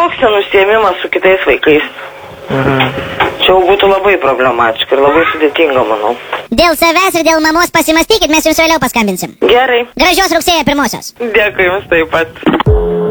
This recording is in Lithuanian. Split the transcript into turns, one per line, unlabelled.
koks ten užsiėmimas su kitais vaikais. Čia jau būtų labai problematiška ir labai sudėtinga, manau.
Dėl savęs ir dėl mamos pasimastykit, mes jums vėliau paskambinsim.
Gerai.
Gražios rugsėjo 1-osios.
Dėkui jums taip pat.